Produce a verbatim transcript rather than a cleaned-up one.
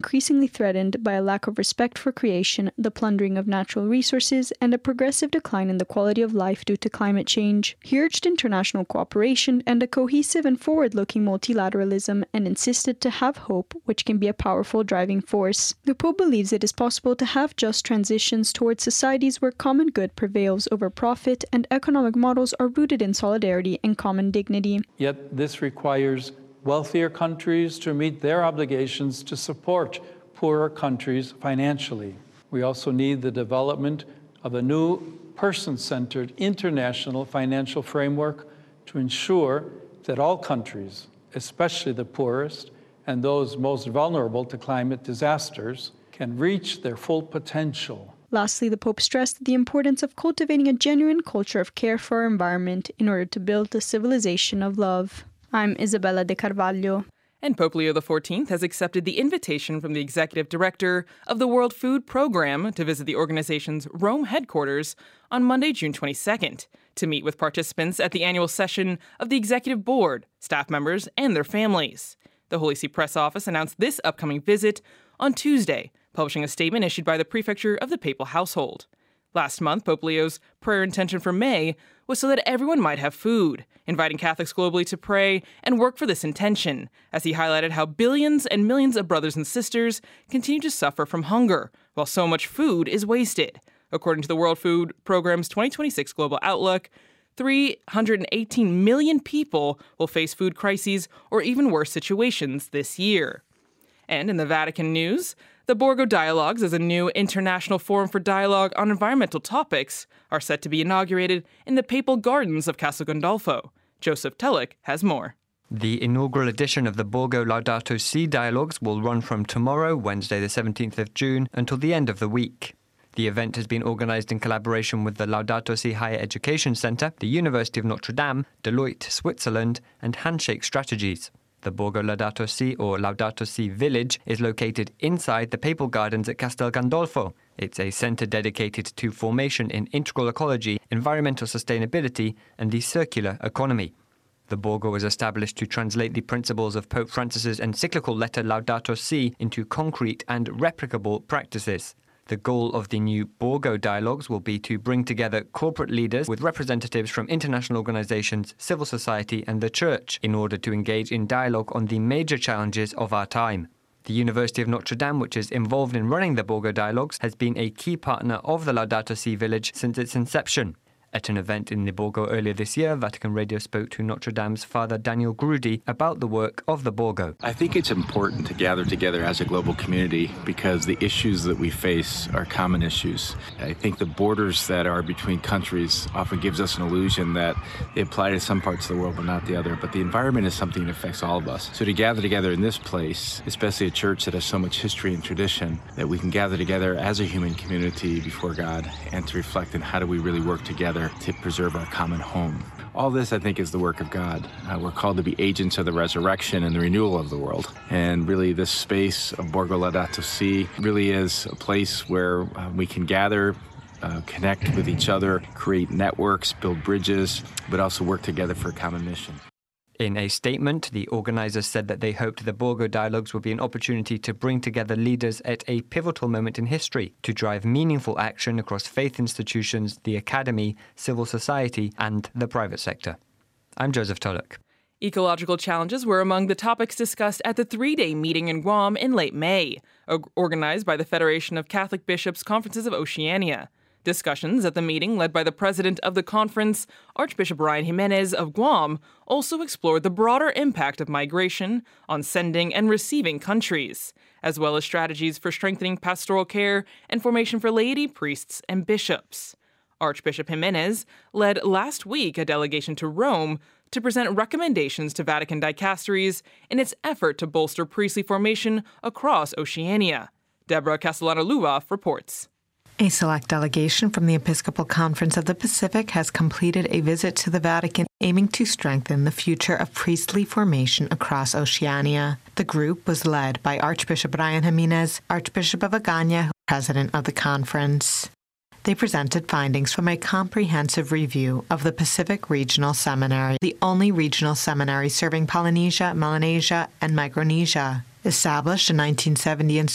increasingly threatened by a lack of respect for creation, the plundering of natural resources, and a progressive decline in the quality of life due to climate change. He urged international cooperation and a cohesive and forward-looking multilateralism and insisted to have hope, which can be a powerful driving force. The Pope believes it is possible to have just transitions towards societies where common good prevails over profit and economic models are rooted in solidarity and common dignity. Yet this requires wealthier countries to meet their obligations to support poorer countries financially. We also need the development of a new person-centered international financial framework to ensure that all countries, especially the poorest and those most vulnerable to climate disasters, can reach their full potential. Lastly, the Pope stressed the importance of cultivating a genuine culture of care for our environment in order to build the civilization of love. I'm Isabella de Carvalho. And Pope Leo the fourteenth has accepted the invitation from the executive director of the World Food Programme to visit the organization's Rome headquarters on Monday, June twenty-second, to meet with participants at the annual session of the executive board, staff members, and their families. The Holy See Press Office announced this upcoming visit on Tuesday, publishing a statement issued by the prefecture of the papal household. Last month, Pope Leo's prayer intention for May was so that everyone might have food, inviting Catholics globally to pray and work for this intention, as he highlighted how billions and millions of brothers and sisters continue to suffer from hunger, while so much food is wasted. According to the World Food Programme's twenty twenty-six Global Outlook, three hundred eighteen million people will face food crises or even worse situations this year. And in the Vatican news, the Borgo Dialogues, as a new international forum for dialogue on environmental topics, are set to be inaugurated in the Papal Gardens of Castel Gandolfo. Joseph Telek has more. The inaugural edition of the Borgo Laudato Si Dialogues will run from tomorrow, Wednesday the seventeenth of June, until the end of the week. The event has been organised in collaboration with the Laudato Si Higher Education Centre, the University of Notre Dame, Deloitte, Switzerland, and Handshake Strategies. The Borgo Laudato Si, or Laudato Si Village, is located inside the Papal Gardens at Castel Gandolfo. It's a centre dedicated to formation in integral ecology, environmental sustainability, and the circular economy. The Borgo was established to translate the principles of Pope Francis's encyclical letter Laudato Si into concrete and replicable practices. The goal of the new Borgo Dialogues will be to bring together corporate leaders with representatives from international organizations, civil society, and the Church in order to engage in dialogue on the major challenges of our time. The University of Notre Dame, which is involved in running the Borgo Dialogues, has been a key partner of the Laudato Si Village since its inception. At an event in the Borgo earlier this year, Vatican Radio spoke to Notre Dame's Father Daniel Grudi about the work of the Borgo. I think it's important to gather together as a global community because the issues that we face are common issues. I think the borders that are between countries often gives us an illusion that they apply to some parts of the world but not the other. But the environment is something that affects all of us. So to gather together in this place, especially a church that has so much history and tradition, that we can gather together as a human community before God and to reflect on how do we really work together to preserve our common home. All this, I think, is the work of God. Uh, we're called to be agents of the resurrection and the renewal of the world. And really, this space of Borgo Laudato Si really is a place where uh, we can gather, uh, connect with each other, create networks, build bridges, but also work together for a common mission. In a statement, the organisers said that they hoped the Borgo Dialogues would be an opportunity to bring together leaders at a pivotal moment in history to drive meaningful action across faith institutions, the academy, civil society, and the private sector. I'm Joseph Tulloch. Ecological challenges were among the topics discussed at the three-day meeting in Guam in late May, organised by the Federation of Catholic Bishops' Conferences of Oceania. Discussions at the meeting, led by the president of the conference, Archbishop Ryan Jimenez of Guam, also explored the broader impact of migration on sending and receiving countries, as well as strategies for strengthening pastoral care and formation for laity, priests, and bishops. Archbishop Jimenez led last week a delegation to Rome to present recommendations to Vatican dicasteries in its effort to bolster priestly formation across Oceania. Deborah Castellano-Luva reports. A select delegation from the Episcopal Conference of the Pacific has completed a visit to the Vatican aiming to strengthen the future of priestly formation across Oceania. The group was led by Archbishop Ryan Jimenez, Archbishop of Agana, president of the conference. They presented findings from a comprehensive review of the Pacific Regional Seminary, the only regional seminary serving Polynesia, Melanesia, and Micronesia. Established in nineteen seventy and